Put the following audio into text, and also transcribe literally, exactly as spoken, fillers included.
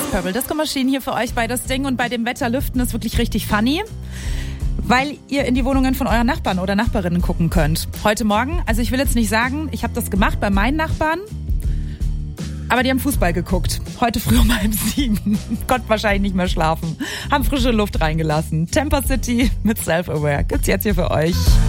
Purple Disco Machine hier für euch bei das Ding. Und bei dem Wetter lüften ist wirklich richtig funny, weil ihr in die Wohnungen von euren Nachbarn oder Nachbarinnen gucken könnt. Heute Morgen, also ich will jetzt nicht sagen, ich habe das gemacht bei meinen Nachbarn, aber die haben Fußball geguckt. Heute früh um halb sieben. Konnten wahrscheinlich nicht mehr schlafen. Haben frische Luft reingelassen. Temper City mit Self-Aware gibt's jetzt hier für euch.